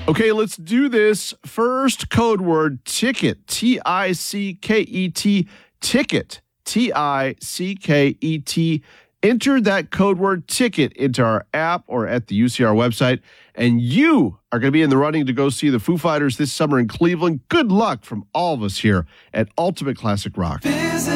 Okay, let's do this. First code word, ticket, T-I-C-K-E-T, ticket, T-I-C-K-E-T. Enter that code word ticket into our app or at the UCR website, and you are going to be in the running to go see the Foo Fighters this summer in Cleveland. Good luck from all of us here at Ultimate Classic Rock.